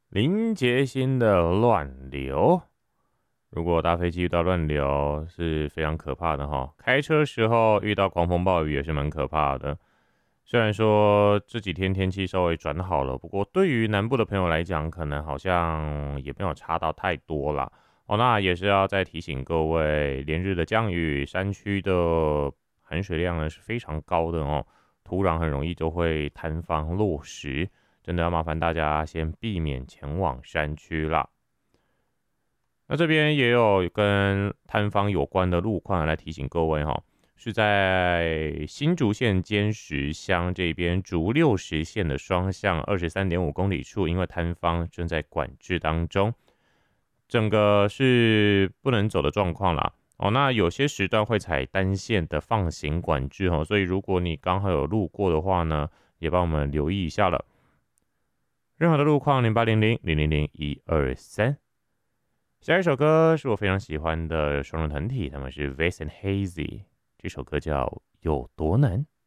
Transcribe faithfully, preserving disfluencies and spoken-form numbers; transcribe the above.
林杰星的乱流，如果搭飞机遇到乱流是非常可怕的哈。开车时候遇到狂风暴雨也是蛮可怕的。虽然说这几天天气稍微转好了，不过对于南部的朋友来讲，可能好像也没有差到太多啦。哦，那也是要再提醒各位，连日的降雨，山区的含水量呢是非常高的哦，土壤很容易就会坍方落石。真的要麻烦大家先避免前往山区啦。那这边也有跟摊方有关的路况来提醒各位哈，是在新竹县尖石乡这边竹六十线的双向二十三点五公里处，因为摊方正在管制当中，整个是不能走的状况啦。哦，那有些时段会采单线的放行管制哦，所以如果你刚好有路过的话呢，也帮我们留意一下了。任何的路况零八零零零零零一二三。下一首歌是我非常喜欢的双人团体，他们是 Vast and Hazy， 这首歌叫《有多难》。